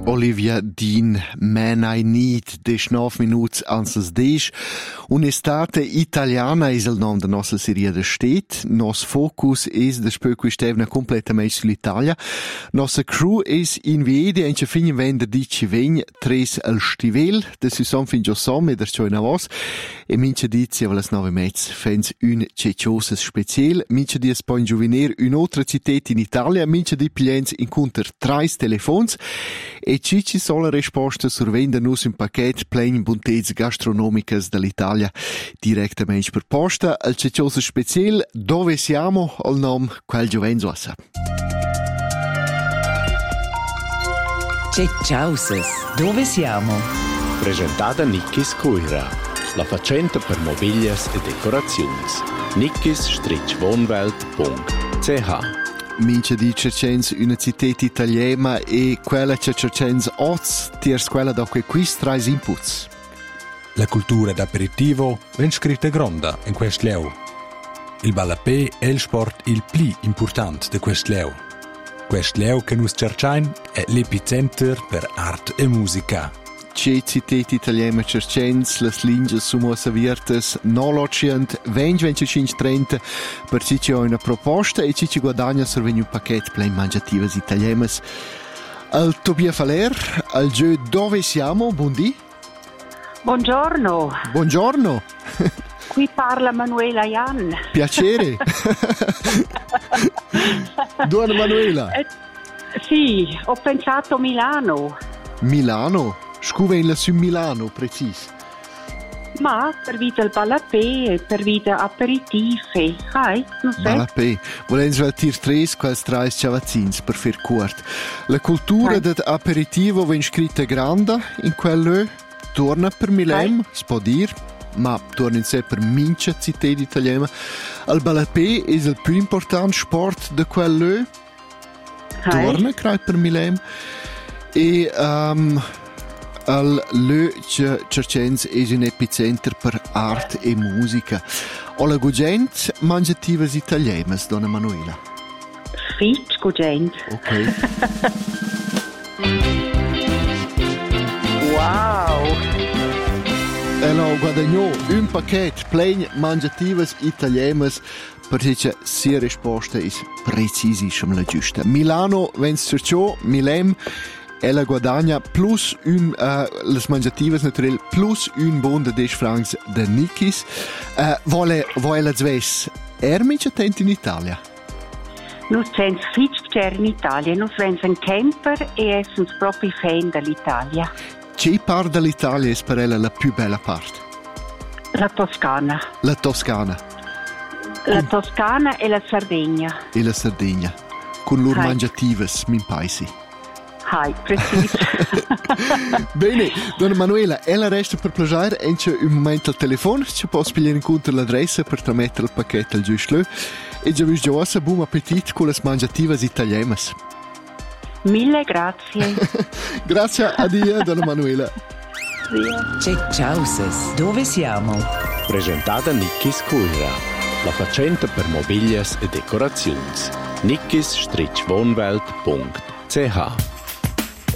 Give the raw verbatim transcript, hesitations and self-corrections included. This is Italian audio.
Olivia Dean, Man I Need, decenove minuts ansas dec. Un'estate italiana es il nom da nostra serie de stet. Nos focus es despö quistevna completamente sull'Italia. Nostra crew es in viedi e in fin venerdì ci vegn tres al stivel, de si son fin già som e der cioina vos. E mince dizi a las nove mezz fens un cecioses special. Mince dies poi gioviner un'altra citet in Italia. Mince di pliens incontr trais telefons. E ci ci sono le risposte survenda nus un paquet plein buntezze gastronomicas dall'Italia direttamente per posta. Al cecioso special dove siamo al nom quel giovenzosa. Ceciauses, dove siamo? Presentata Nickis Coira, la facenta per mobilias e decorazioni. nickis wohnwelt punkt c h. Mince di cercens una citet italiana e quella che cercens oz tiers quella da que quis trais inputs. La cultura d'aperitivo ven scritta gronda in quest leu. Il balapè è il sport il pli important de quest leu. Quest leu che nus cercain è l'epicenter per art e musica. C'è citet italiana cercens, las linges sumosa virtes, nolocient, venti venticinque trenta, per ci c'è una proposta e ci ci guadagna survegni un paquet plein mangiativas italianas. Al Tobia Faler, al gio dove siamo, buondì? Buongiorno. Buongiorno. Qui parla Manuela Jan. Piacere. Buona Manuela. Eh, sì, ho pensato Milano. Milano? Scuvenla su Milano, precis. Ma per vita il balapè e per vita aperitive. Hai, non sai? Balapè. Volens valtir tres quals trais ciavazzins per fer cuort. La cultura dell'aperitivo ven scritta granda in quello torna per Milem, si può dir, ma torna in sé per mince città italiana. Il balapè è il più importante sport di quello torna credo per Milem. E um, al lö cercens es un epicenter per art e musica. O la gugent mangiativas italianas, donna Manuela? Fitch gugent. Ok. Wow! Ella guadagnò un paquet plein mangiativas italianas perché sia risposta è precisissima la giusta. Milano vens cerciò, Milem ella guadagna plus un uh, las mangiativas naturel plus un bon de dec francs de Nickis. Uh, vole vole zves ermice tent in Italia. Nus cens fitch cer in Italia, nus vens un camper e essens proprio fan dell'Italia. Che part dell'Italia è per ella la più bella parte? La Toscana. La Toscana. La Toscana e la Sardegna. E la Sardegna. Con loro Hai. mangiativas, min paesi. Hai, preciso. Bene, donna Manuela, ella resta per piacere e c'è un momento al telefono, ci può spiegare in conto l'adressa per tramettere il pacchetto al giusto e già vi già buon appetito con le mangiativas italianas. Mille grazie. Grazie a Dio, donna Manuela. Ceciauses, dove siamo? Presentata Nickis Coira, la facenta per mobilias e decorazioni. nickis wohnwelt punkt c h.